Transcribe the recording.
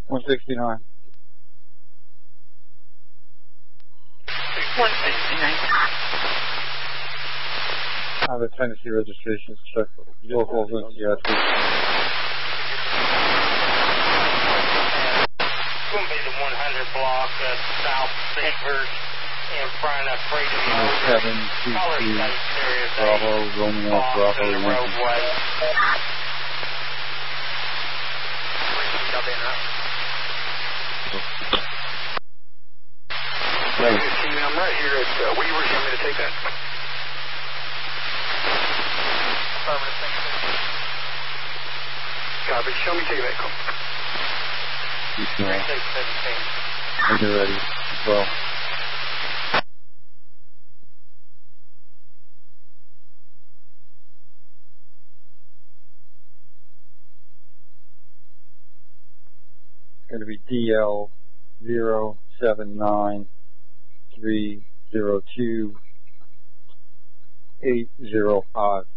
169. 169. I have a Tennessee registration check. Locals in Seattle. It's going to be the 100 block of South Beavers in front of Freedom Road. 722 Bravo, Romeo, Bravo, roadway. I'm right here at Weaver. You want me to take that? Copy. Show me take that call. When you're ready. Well. It's going to be DL 079302 805.